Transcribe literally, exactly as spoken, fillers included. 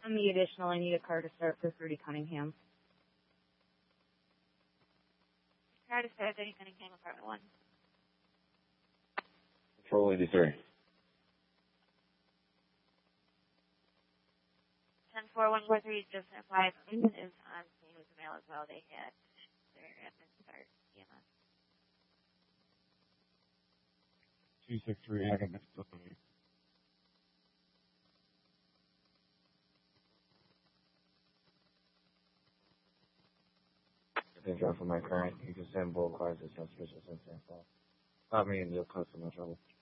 On the additional, I need a car to start for Fruity Cunningham. Car to start Fruity Cunningham, apartment one. Control eighty-three. ten four one four three, just five is on scene with the mail as well. They had their admin start E M S. two six three, I got next to me. I think for my current, you can send both cars as suspicious and Saint Paul. Not me and you'll cause so much trouble.